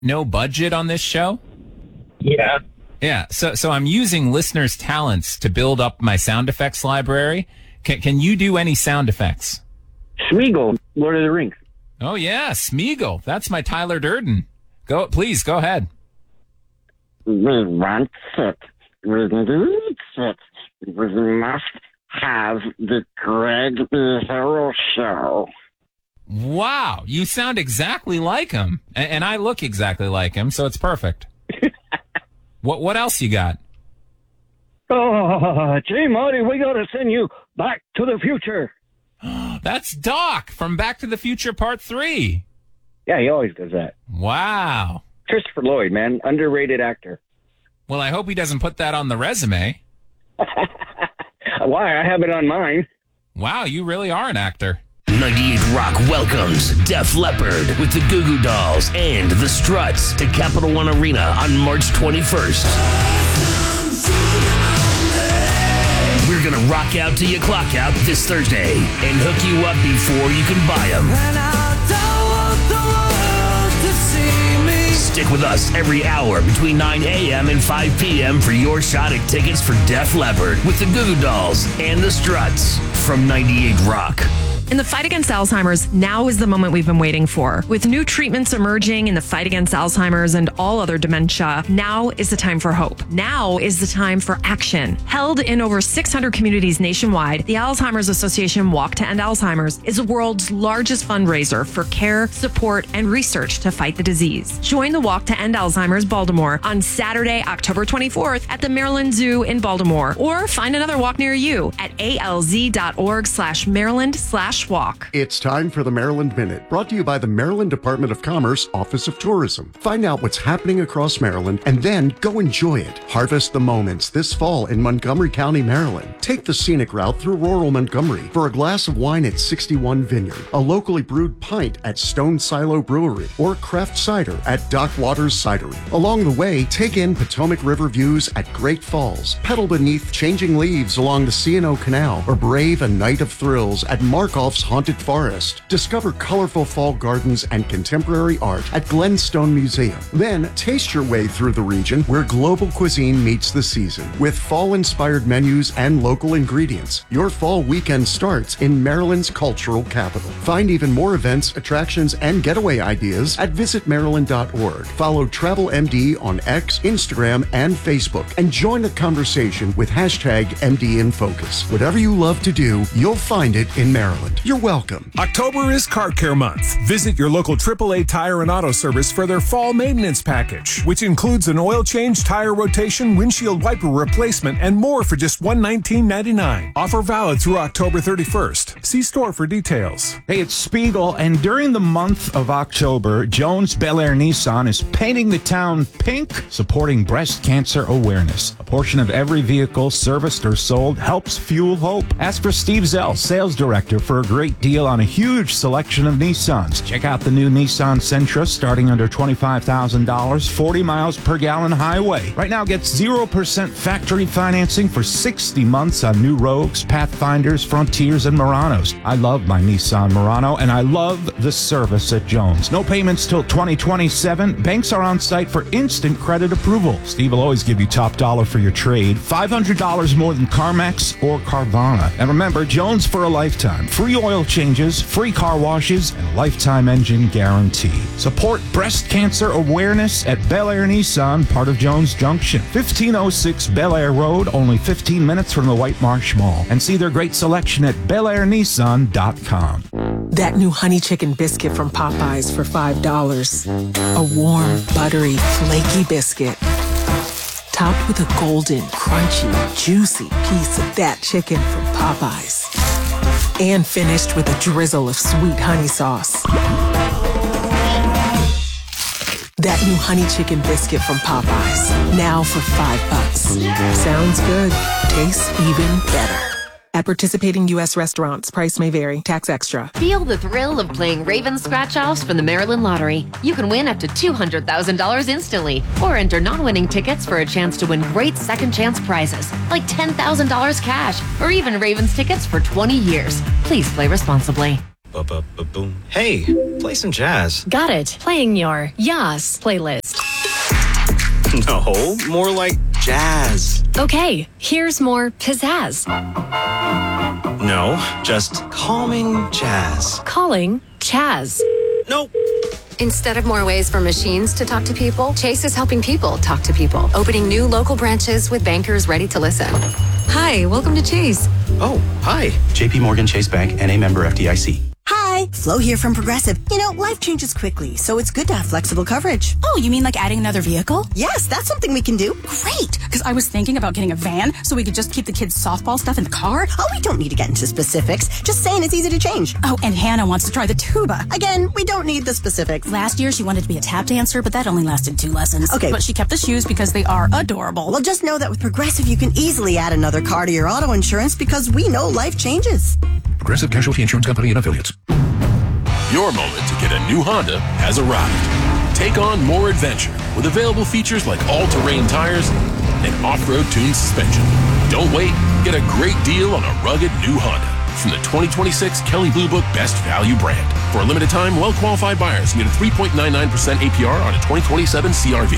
no budget on this show? Yeah. Yeah. So I'm using listeners' talents to build up my sound effects library. Can you do any sound effects? Smeagol, Lord of the Rings. Oh, yeah, Smeagol. That's my Tyler Durden. Please, go ahead. We want it. We need it. We must have the Greg Behero show. Wow, you sound exactly like him. And I look exactly like him, so it's perfect. What else you got? Oh, gee, Marty, we got to send you Back to the Future. That's Doc from Back to the Future Part 3. Yeah, he always does that. Wow. Christopher Lloyd, man, underrated actor. Well, I hope he doesn't put that on the resume. Why? I have it on mine. Wow, you really are an actor. 98 Rock welcomes Def Leppard with the Goo Goo Dolls and the Struts to Capital One Arena on March 21st. We're going to rock out till you clock out this Thursday and hook you up before you can buy them. Stick with us every hour between 9 a.m. and 5 p.m. for your shot at tickets for Def Leppard with the Goo Goo Dolls and the Struts from 98 Rock. In the fight against Alzheimer's, now is the moment we've been waiting for. With new treatments emerging in the fight against Alzheimer's and all other dementia, now is the time for hope. Now is the time for action. Held in over 600 communities nationwide, the Alzheimer's Association Walk to End Alzheimer's is the world's largest fundraiser for care, support, and research to fight the disease. Join the Walk to End Alzheimer's Baltimore on Saturday, October 24th at the Maryland Zoo in Baltimore, or find another walk near you at alz.org/Maryland/walk. It's time for the Maryland Minute, brought to you by the Maryland Department of Commerce, Office of Tourism. Find out what's happening across Maryland and then go enjoy it. Harvest the moments this fall in Montgomery County, Maryland. Take the scenic route through rural Montgomery for a glass of wine at 61 Vineyard, a locally brewed pint at Stone Silo Brewery, or craft cider at Dock Waters Cidery. Along the way, take in Potomac River views at Great Falls, pedal beneath changing leaves along the C&O Canal, or brave a night of thrills at Markoff's Haunted Forest. Discover colorful fall gardens and contemporary art at Glenstone Museum. Then taste your way through the region where global cuisine meets the season. With fall-inspired menus and local ingredients, your fall weekend starts in Maryland's cultural capital. Find even more events, attractions, and getaway ideas at visitmaryland.org. Follow TravelMD on X, Instagram, and Facebook, and join the conversation with hashtag MDInFocus. Whatever you love to do, you'll find it in Maryland. You're welcome. October is Car Care Month. Visit your local AAA Tire and Auto Service for their fall maintenance package, which includes an oil change, tire rotation, windshield wiper replacement, and more for just $119.99. Offer valid through October 31st. See store for details. Hey, it's Spiegel, and during the month of October, Jones Bel Air Nissan is painting the town pink, supporting breast cancer awareness. A portion of every vehicle serviced or sold helps fuel hope. Ask for Steve Zell, sales director, for a great deal on a huge selection of Nissans. Check out the new Nissan Sentra starting under $25,000, 40 miles per gallon highway. Right now, get 0% factory financing for 60 months on new Rogues, Pathfinders, Frontiers, and Muranos. I love my Nissan Murano, and I love the service at Jones. No payments till 2027. Banks are on site for instant credit approval. Steve will always give you top dollar for your trade. $500 more than CarMax or Carvana. And remember, Jones for a lifetime. Free oil changes, free car washes, and a lifetime engine guarantee. Support breast cancer awareness at Bel Air Nissan, part of Jones Junction. 1506 Bel Air Road, only 15 minutes from the White Marsh Mall. And see their great selection at belairnissan.com. That new honey chicken biscuit from Popeyes for $5. A warm, buttery, flaky biscuit. Topped with a golden, crunchy, juicy piece of that chicken from Popeyes. And finished with a drizzle of sweet honey sauce. That new honey chicken biscuit from Popeyes, now for $5. Sounds good. Tastes even better. At participating U.S. restaurants, price may vary. Tax extra. Feel the thrill of playing Raven scratch-offs from the Maryland Lottery. You can win up to $200,000 instantly, or enter non-winning tickets for a chance to win great second chance prizes, like $10,000 cash, or even Ravens tickets for 20 years. Please play responsibly. Ba-ba-ba-boom. Hey, play some jazz. Got it. Playing your Yas playlist. No, more like jazz. Okay, here's more pizzazz. No, just calming jazz. Calling Chaz. Nope. Instead of more ways for machines to talk to people, Chase is helping people talk to people, opening new local branches with bankers ready to listen. Hi, welcome to Chase. Oh, hi. JP Morgan Chase Bank, NA member FDIC. Hi, Flo here from Progressive. You know, life changes quickly, so it's good to have flexible coverage. Oh, you mean like adding another vehicle? Yes, that's something we can do. Great, because I was thinking about getting a van so we could just keep the kids' softball stuff in the car. Oh, we don't need to get into specifics. Just saying it's easy to change. Oh, and Hannah wants to try the tuba. Again, we don't need the specifics. Last year, she wanted to be a tap dancer, but that only lasted 2 lessons. Okay. But she kept the shoes because they are adorable. Well, just know that with Progressive, you can easily add another car to your auto insurance because we know life changes. Progressive Casualty Insurance Company and Affiliates. Your moment to get a new Honda has arrived. Take on more adventure with available features like all-terrain tires and off-road tuned suspension. Don't wait. Get a great deal on a rugged new Honda from the 2026 Kelley Blue Book Best Value brand. For a limited time, well-qualified buyers can get a 3.99% APR on a 2027 CR-V.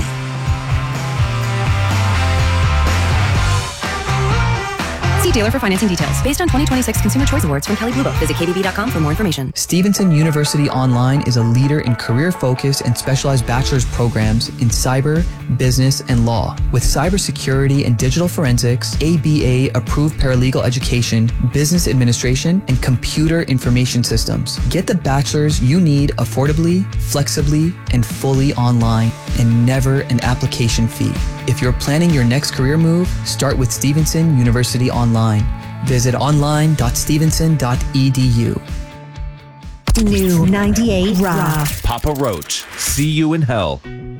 See dealer for financing details. Based on 2026 Consumer Choice Awards from Kelley Blue Book. Visit KBB.com for more information. Stevenson University Online is a leader in career-focused and specialized bachelor's programs in cyber, business, and law. With cybersecurity and digital forensics, ABA-approved paralegal education, business administration, and computer information systems. Get the bachelor's you need affordably, flexibly, and fully online, and never an application fee. If you're planning your next career move, start with Stevenson University Online. Visit online.stevenson.edu. New 98 Rock. Papa Roach, see you in hell.